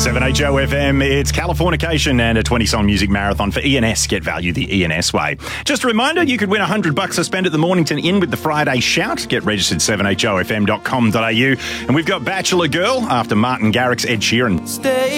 7HO FM, it's Californication and a 20-song music marathon for ENS. Get value the ENS way. Just a reminder, you could win $100 to spend at the Mornington Inn with the Friday Shout. Get registered 7hofm.com.au. And we've got Bachelor Girl after Martin Garrix, Ed Sheeran. Stay